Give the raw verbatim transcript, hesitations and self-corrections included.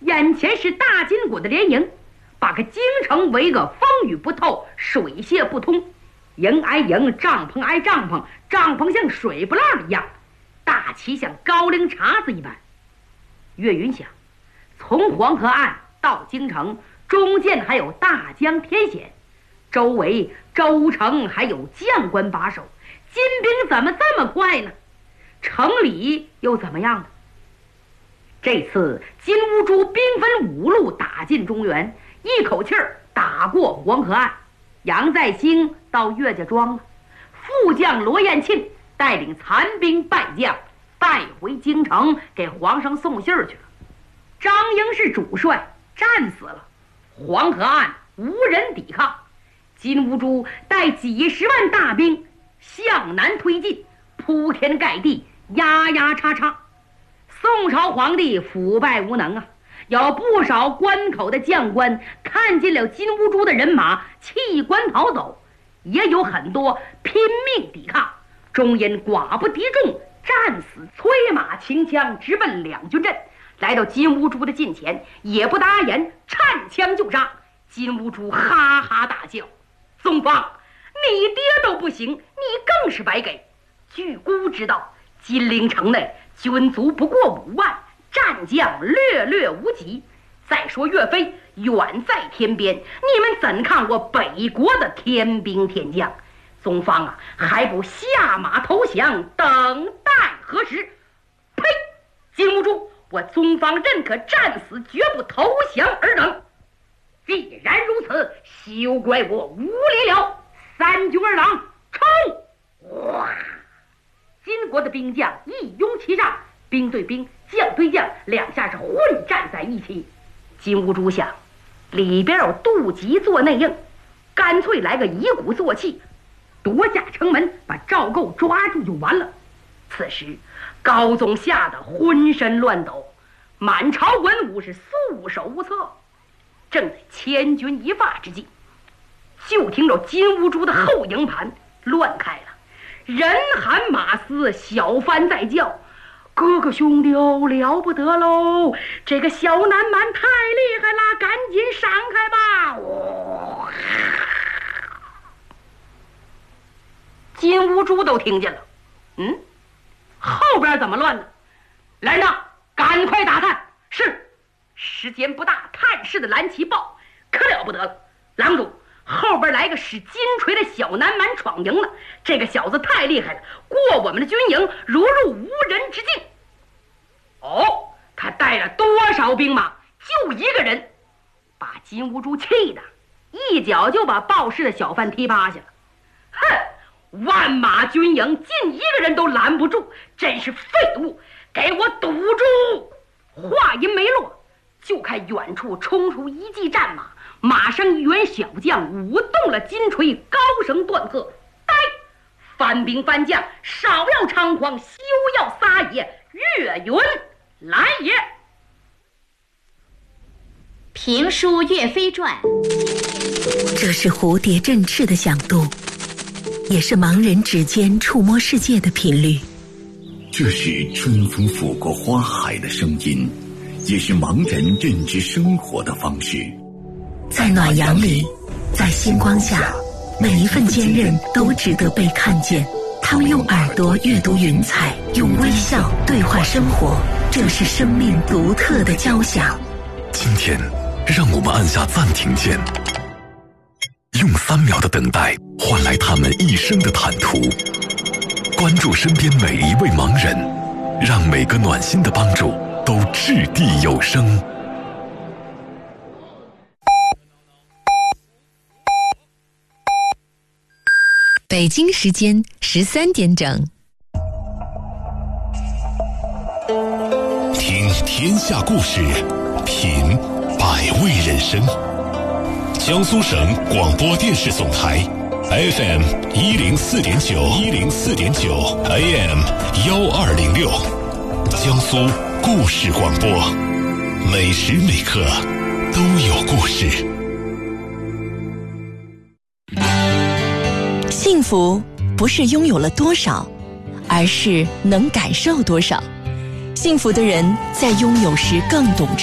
眼前是大金国的连营，把个京城围个风雨不透，水泄不通，营挨营，帐篷挨帐篷，帐篷像水不浪一样，大旗像高粱茬子一般。岳云想，从黄河岸到京城中间还有大江天险，周围州城还有将官把守，金兵怎么这么快呢？城里又怎么样呢？这次金兀术兵分五路打进中原，一口气儿打过黄河岸。杨再兴到岳家庄了，副将罗彦庆带领残兵败将带回京城，给皇上送信儿去了。张英是主帅，战死了，黄河岸无人抵抗。金兀术带几十万大兵向南推进，铺天盖地，压压叉叉。宋朝皇帝腐败无能啊，有不少关口的将官看见了金兀术的人马，弃官逃走，也有很多拼命抵抗，终因寡不敌众，战死，催马擎枪直奔两军阵。来到金兀术的近前，也不答言，颤枪就杀。金兀术哈哈大笑：“宗方，你爹都不行，你更是白给。据估知道，金陵城内军卒不过五万，战将略略无几。再说岳飞远在天边，你们怎看我北国的天兵天将？宗方啊，还不下马投降，等待何时？”呸！金兀术，我宗方认可战死，绝不投降尔等。既然如此，休怪我无礼了。三军二郎，冲！哇！金国的兵将一拥其上，兵对兵，将对将，两下是混战在一起。金兀术想，里边有杜吉做内应，干脆来个以鼓作气，夺下城门，把赵构抓住就完了。此时高宗吓得浑身乱抖，满朝文武是束手无策，正在千钧一发之际，就听着金兀术的后营盘乱开了，人喊马嘶，小番在叫：“哥哥兄弟哦，了不得喽！这个小南蛮太厉害了，赶紧闪开吧！”哇！金兀术都听见了，嗯，后边怎么乱呢？来人呐，赶快打探！是，时间不大，探视的蓝旗报，可了不得了！郎主，后边来个使金锤的小南蛮闯营了，这个小子太厉害了，过我们的军营如入无人之境。哦，他带了多少兵马？就一个人，把金兀术气的一脚就把报事的小贩踢趴下了。哼，万马军营近一个人都拦不住，真是废物！给我堵住！话音没落，就看远处冲出一骑战马，马上一员小将舞动了金锤，高声断喝：“呆！番兵番将，少要猖狂，休要撒野！岳云来也！” 评书《岳飞传》， 这是蝴蝶振翅的响度，也是盲人指尖触摸世界的频率。 这是春风拂过花海的声音，也是盲人认知生活的方式。 在暖阳里，在星光下，每一份坚韧都值得被看见。他们用耳朵阅读云彩，用微笑对话生活，这是生命独特的交响。 今天，让我们按下暂停键，用三秒的等待换来他们一生的坦途。关注身边每一位盲人，让每个暖心的帮助都掷地有声。 北京时间十三点整， 听天下故事，品百味人生。江苏省广播电视总台 F M 一零四点九，一零四点九 A M 幺二零六，江苏故事广播，每时每刻都有故事。 幸福不是拥有了多少，而是能感受多少。幸福的人在拥有时更懂